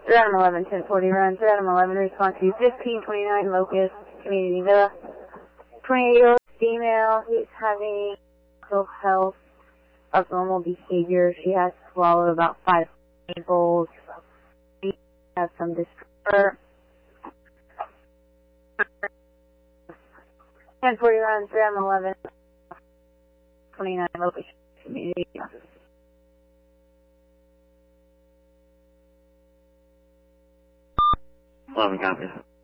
Adam 11, 1040 runs. Adam 11, response to 1529 Locust, Community Villa. 28-year-old female who's having mental health abnormal behavior. She has swallowed about 5 samples. She has some discomfort. 1040 runs. Adam 11, 29 Locust, Community Villa. 11 copies.